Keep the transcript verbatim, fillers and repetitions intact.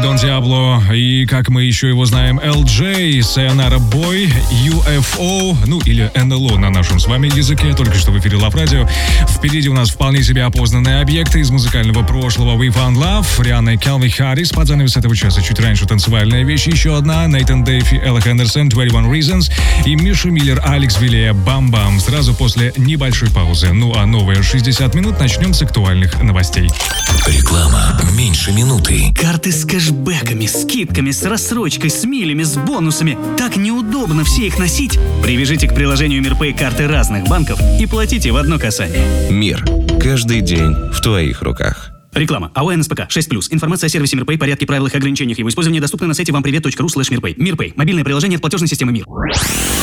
Дон Диабло и, как мы еще его знаем, эл джей, Sayonara Boy, ю эф о, ну или эн эл о на нашем с вами языке, только что в эфире Love Radio. Впереди у нас вполне себе опознанные объекты из музыкального прошлого. We Found Love, Рианна и Калвин Харрис, под занавес этого часа чуть раньше танцевальная вещь, еще одна, Нейтан Дэйфи, Элла Хендерсон, двадцать один Reasons и Миша Миллер, Алекс Вилея, Бам-Бам. Сразу после небольшой паузы. Ну а новые шестьдесят минут начнем с актуальных новостей. Реклама меньше минуты. Карты с кэшбэками, скидками, с рассрочкой, с милями, с бонусами. Так неудобно все их носить. Привяжите к приложению Мирпэй карты разных банков и платите в одно касание. Мир. Каждый день в твоих руках. Реклама. АО эн эс пэ ка шесть плюс. Информация о сервисе Мирпэй, порядке, правилах и ограничениях его использования доступна на сайте вампривет точка ру слэш Мирпэй. Мирпэй. Мобильное приложение от платежной системы Мир.